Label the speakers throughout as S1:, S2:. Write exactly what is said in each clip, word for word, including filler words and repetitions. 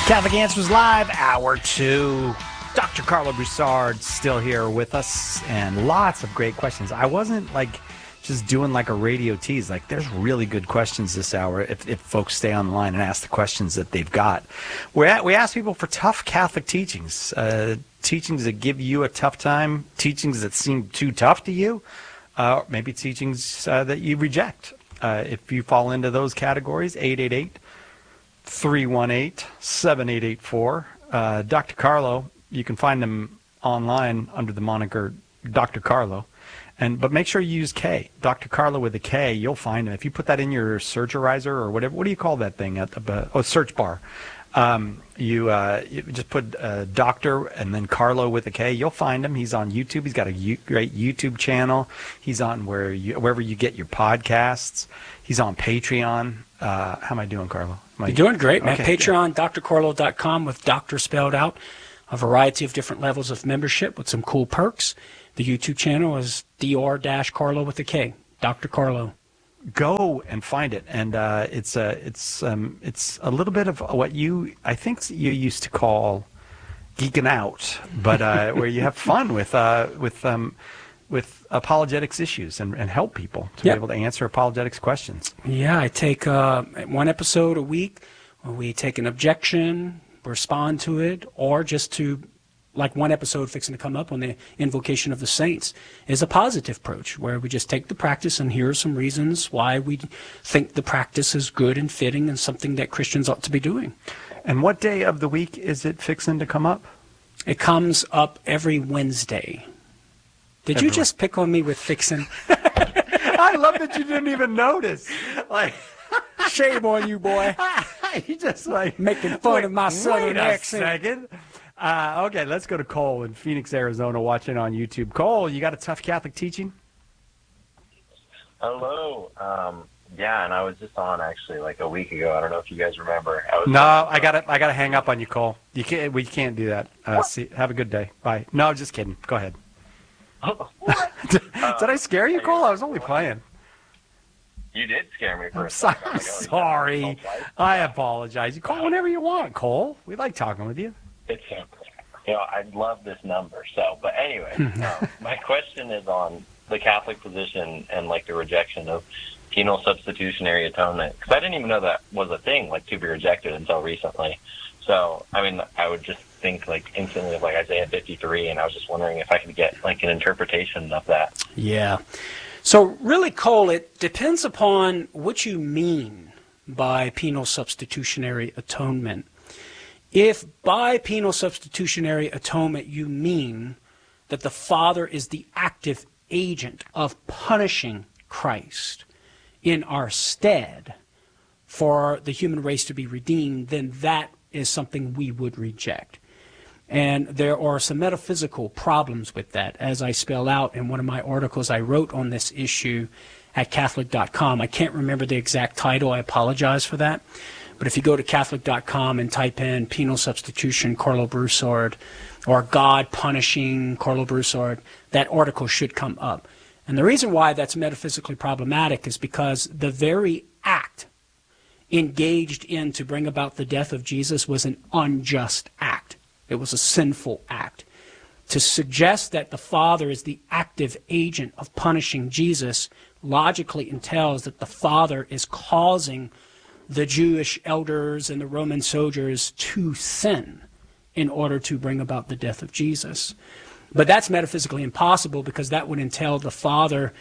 S1: Catholic Answers Live, hour two. Doctor Carlo Broussard still here with us, and lots of great questions. I wasn't like just doing like a radio tease. Like, there's really good questions this hour if, if folks stay on the line and ask the questions that they've got. We're at, we ask people for tough Catholic teachings, uh, teachings that give you a tough time, teachings that seem too tough to you, uh, maybe teachings uh, that you reject. Uh, if you fall into those categories, eight eight eight, three one eight, seven eight eight four. Uh, Doctor Carlo, you can find him online under the moniker Doctor Carlo. And but make sure you use K, Doctor Carlo with a K. You'll find him. If you put that in your searcherizer or whatever, what do you call that thing at the oh, search bar? Um, you, uh, you just put uh, Doctor and then Carlo with a K. You'll find him. He's on YouTube. He's got a U- great YouTube channel. He's on where you, wherever you get your podcasts. He's on Patreon. Uh, how am I doing, Carlo? Am I,
S2: You're doing great, man.
S1: Okay,
S2: Patreon, d r carlo dot com with doctor spelled out. A variety of different levels of membership with some cool perks. The YouTube channel is D R Carlo with a K, Doctor Carlo.
S1: Go and find it, and uh, it's a it's um, it's a little bit of what you I think you used to call geeking out, but uh, where you have fun with uh, with um, with apologetics issues and, and help people to
S2: Yep.
S1: be able to answer apologetics questions.
S2: Yeah, I take uh, one episode a week where we take an objection, respond to it, or just to, like one episode fixing to come up on the invocation of the saints, is a positive approach where we just take the practice and here are some reasons why we think the practice is good and fitting and something that Christians ought to be doing.
S1: And what day of the week is it fixing to come up?
S2: It comes up every Wednesday. Did
S1: Every-
S2: you just pick on me with fixing?
S1: I love that you didn't even notice. Like,
S2: Shame on you, boy.
S1: you just like
S2: Making fun
S1: wait,
S2: of my southern
S1: wait a
S2: accent.
S1: second. Uh, okay, let's go to Cole in Phoenix, Arizona, watching on YouTube. Cole, you got a tough Catholic teaching?
S3: Hello. Um, yeah, and I was just on actually like a week ago. I don't know if you guys remember. I was
S1: No, I got to I got to hang up on you, Cole. You can't. We can't do that. Uh, see, have a good day. Bye. No, just kidding. Go ahead. did, did I scare you, Cole? I was only playing.
S3: You did scare me for
S1: I'm,
S3: a
S1: so,
S3: second.
S1: I'm
S3: Like, oh, you
S1: sorry.
S3: got me.
S1: I apologize. You call whenever you want, Cole. We like talking with you.
S3: It's uh, you know I love this number. So, but anyway, um, my question is on the Catholic position and like the rejection of penal substitutionary atonement, because I didn't even know that was a thing, like to be rejected until recently. So, I mean, I would just think like instantly of like Isaiah fifty-three, and I was just wondering if I could get like an interpretation of that.
S2: Yeah. So really, Cole, it depends upon what you mean by penal substitutionary atonement. If by penal substitutionary atonement you mean that the Father is the active agent of punishing Christ in our stead for the human race to be redeemed, then that is something we would reject. And there are some metaphysical problems with that, as I spell out in one of my articles I wrote on this issue at Catholic dot com. I can't remember the exact title. I apologize for that. But if you go to Catholic dot com and type in penal substitution Carlo Broussard or God punishing Carlo Broussard, that article should come up. And the reason why that's metaphysically problematic is because the very act engaged in to bring about the death of Jesus was an unjust act. It was a sinful act. To suggest that the Father is the active agent of punishing Jesus logically entails that the Father is causing the Jewish elders and the Roman soldiers to sin in order to bring about the death of Jesus. But that's metaphysically impossible, because that would entail the Father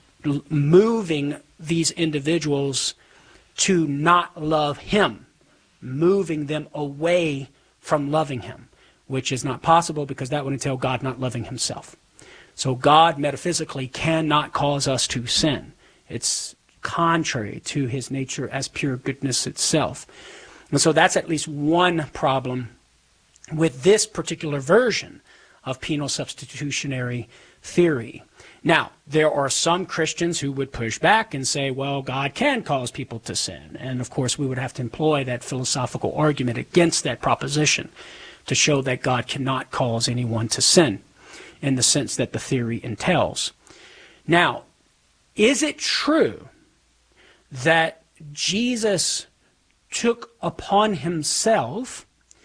S2: moving these individuals to not love him, moving them away from loving him, which is not possible because that would entail God not loving himself. So God metaphysically cannot cause us to sin. It's contrary to his nature as pure goodness itself. And so that's at least one problem with this particular version of penal substitutionary theory. Now, there are some Christians who would push back and say, well, God can cause people to sin. And of course, we would have to employ that philosophical argument against that proposition to show that God cannot cause anyone to sin in the sense that the theory entails. Now, is it true that Jesus took upon himself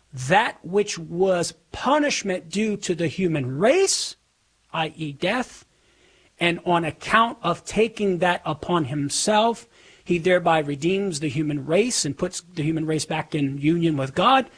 S2: that which was punishment due to the human race, that is death, and on account of taking that upon himself, he thereby redeems the human race and puts the human race back in union with God?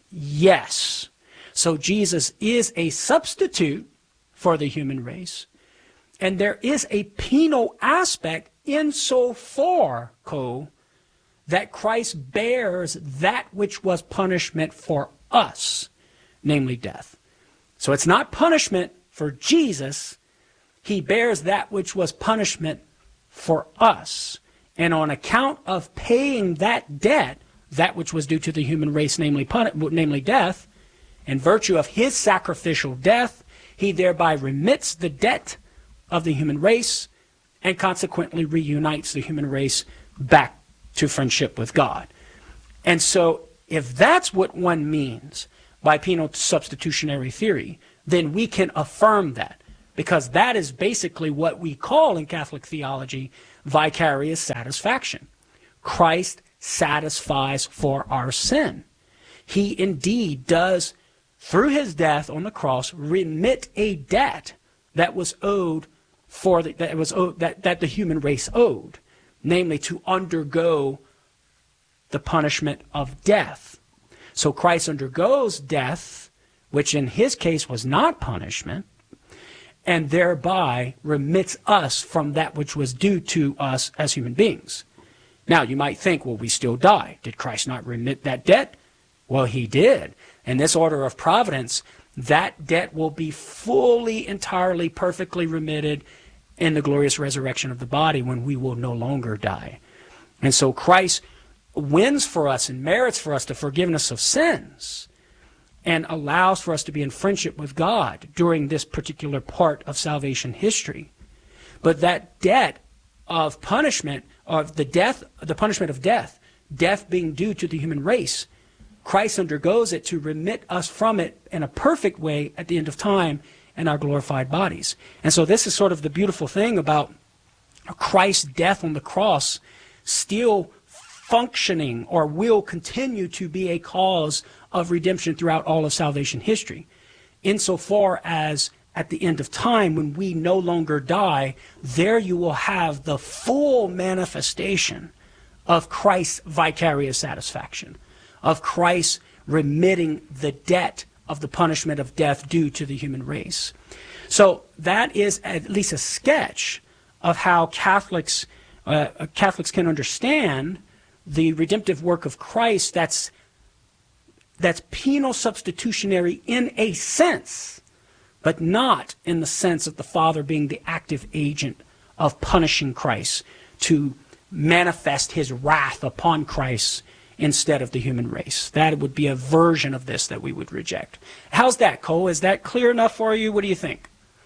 S2: Yes. So Jesus is a substitute for the human race. And there is a penal aspect insofar, Cole, that Christ bears that which was punishment for us, namely death. So it's not punishment for Jesus. He bears that which was punishment for us. And on account of paying that debt, that which was due to the human race, namely, pun- namely death, in virtue of his sacrificial death, he thereby remits the debt of the human race and consequently reunites the human race back to friendship with God. And so if that's what one means by penal substitutionary theory, then we can affirm that, because that is basically what we call in Catholic theology vicarious satisfaction. Christ satisfies for our sin. He indeed does, through his death on the cross, remit a debt that was owed for the, that was owed, that, that the human race owed, namely to undergo the punishment of death. So Christ undergoes death, which in his case was not punishment, and thereby remits us from that which was due to us as human beings. Now, you might think, well, we still die. Did Christ not remit that debt? Well, he did. In this order of providence, that debt will be fully, entirely, perfectly remitted in the glorious resurrection of the body when we will no longer die. And so Christ wins for us and merits for us the forgiveness of sins and allows for us to be in friendship with God during this particular part of salvation history. But that debt of punishment, of the death, the punishment of death, death being due to the human race, Christ undergoes it to remit us from it in a perfect way at the end of time in our glorified bodies. And so this is sort of the beautiful thing about Christ's death on the cross still functioning or will continue to be a cause of redemption throughout all of salvation history. Insofar as at the end of time, when we no longer die, there you will have the full manifestation of Christ's vicarious satisfaction, of Christ remitting the debt of the punishment of death due to the human race. So that is at least a sketch of how Catholics uh, Catholics can understand the redemptive work of Christ that's that's penal substitutionary in a sense, but not in the sense of the Father being the active agent of punishing Christ to manifest his wrath upon Christ instead of the human race. That would be a version of this that we would reject. How's that, Cole? Is that clear enough for you? What do you think?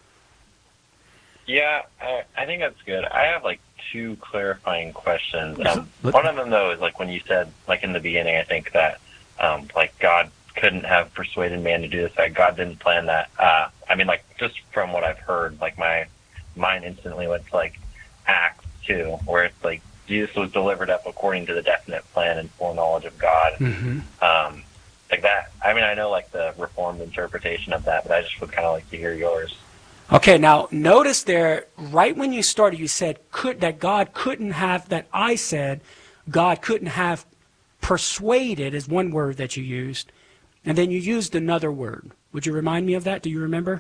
S3: Yeah, I, I think that's good. I have like two clarifying questions. Um, one of them, though, is like when you said, like in the beginning, I think that um, like God couldn't have persuaded man to do this. That God didn't plan that. Uh, I mean, like just from what I've heard, like my mind instantly went to like Acts two, where it's like Jesus was delivered up according to the definite plan and foreknowledge of God.
S2: Mm-hmm.
S3: Um, like that. I mean, I know like the Reformed interpretation of that, but I just would kind of like to hear yours.
S2: Okay, now notice there, right when you started, you said could that God couldn't have, that I said God couldn't have persuaded is one word that you used, and then you used another word. Would you remind me of that? Do you remember?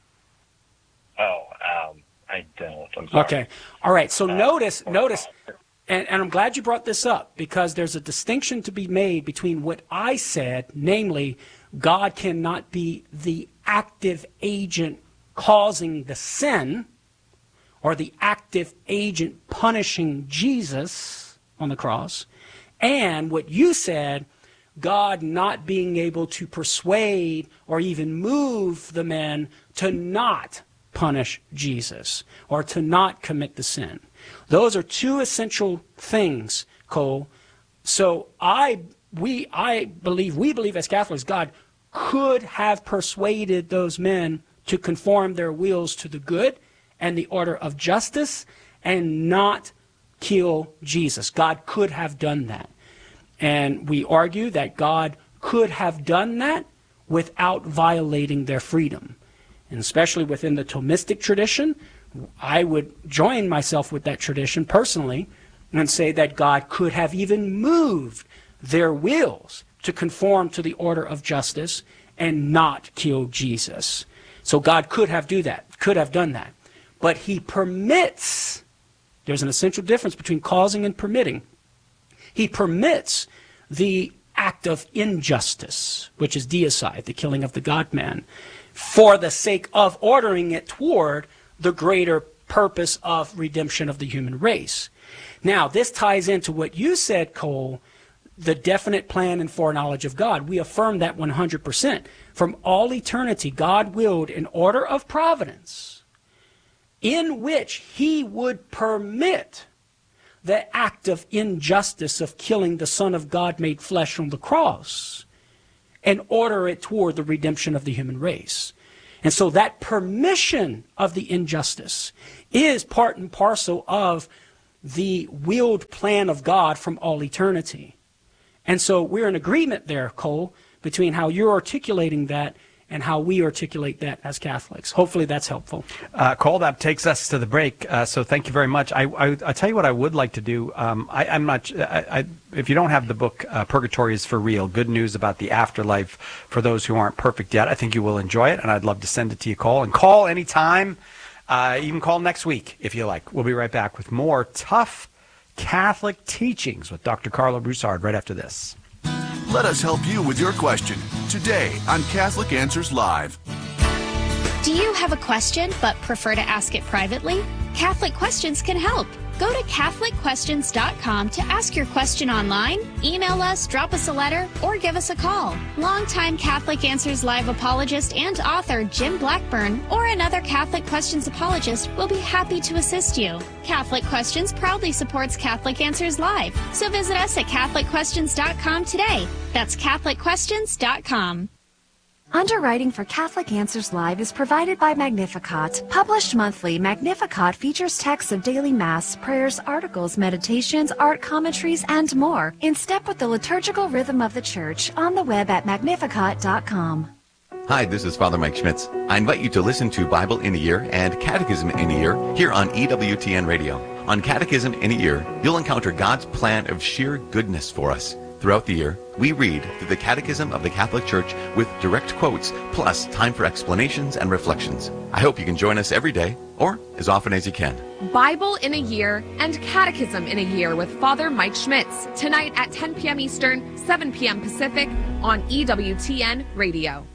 S3: Oh, um, I don't. I'm sorry.
S2: Okay. All right. So
S3: Uh,
S2: notice, notice, and, and I'm glad you brought this up, because there's a distinction to be made between what I said, namely, God cannot be the active agent causing the sin, or the active agent punishing Jesus on the cross, and what you said, God not being able to persuade or even move the men to not punish Jesus or to not commit the sin. Those are two essential things, Cole. So I, we, I believe, we believe as Catholics, God could have persuaded those men to conform their wills to the good and the order of justice and not kill Jesus. God could have done that. And we argue that God could have done that without violating their freedom. And especially within the Thomistic tradition, I would join myself with that tradition personally and say that God could have even moved their wills to conform to the order of justice and not kill Jesus. So God could have do that, could have done that. But he permits, there's an essential difference between causing and permitting. He permits the act of injustice, which is deicide, the killing of the God-man, for the sake of ordering it toward the greater purpose of redemption of the human race. Now, this ties into what you said, Cole, the definite plan and foreknowledge of God. We affirm that one hundred percent. From all eternity, God willed an order of providence in which he would permit the act of injustice of killing the Son of God made flesh on the cross and order it toward the redemption of the human race. And so that permission of the injustice is part and parcel of the willed plan of God from all eternity. And so we're in agreement there, Cole, between how you're articulating that and how we articulate that as Catholics. Hopefully that's helpful.
S1: Uh, Cole, that takes us to the break. Uh, so thank you very much. I, I, I'll tell you what I would like to do. Um, I, I'm not. I, I, if you don't have the book, uh, Purgatory is for Real, Good News About the Afterlife for those who aren't perfect yet, I think you will enjoy it, and I'd love to send it to you, Cole. And call anytime. Uh, even call next week if you like. We'll be right back with more tough Catholic teachings with Doctor Carlo Broussard right after this.
S4: Let us help you with your question today on Catholic Answers Live.
S5: Do you have a question but prefer to ask it privately? Catholic Questions can help. Go to Catholic Questions dot com to ask your question online, email us, drop us a letter, or give us a call. Longtime Catholic Answers Live apologist and author Jim Blackburn or another Catholic Questions apologist will be happy to assist you. Catholic Questions proudly supports Catholic Answers Live, so visit us at Catholic Questions dot com today. That's Catholic Questions dot com.
S6: Underwriting for Catholic Answers Live is provided by Magnificat. Published monthly, Magnificat features texts of daily Mass, prayers, articles, meditations, art commentaries, and more, in step with the liturgical rhythm of the Church, on the web at Magnificat dot com.
S7: Hi, this is Father Mike Schmitz. I invite you to listen to Bible in a Year and Catechism in a Year here on E W T N Radio. On Catechism in a Year, you'll encounter God's plan of sheer goodness for us. Throughout the year, we read through the Catechism of the Catholic Church with direct quotes, plus time for explanations and reflections. I hope you can join us every day, or as often as you can.
S8: Bible in a Year and Catechism in a Year with Father Mike Schmitz, tonight at ten p.m. Eastern, seven p.m. Pacific on E W T N Radio.